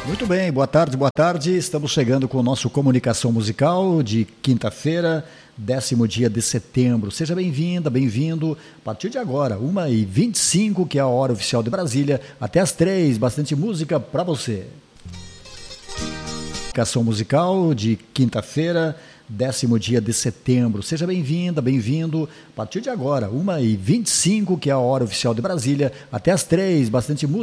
Muito bem, boa tarde, boa tarde. Estamos chegando com o nosso Comunicação Musical de quinta-feira, 10º dia de setembro. Seja bem-vinda, bem-vindo. A partir de agora, 1h25, que é a hora oficial de Brasília, até as 3, bastante música para você. Comunicação Musical de quinta-feira, 10º dia de setembro. Seja bem-vinda, bem-vindo. A partir de agora, 1h25, que é a hora oficial de Brasília, até as 3, bastante música.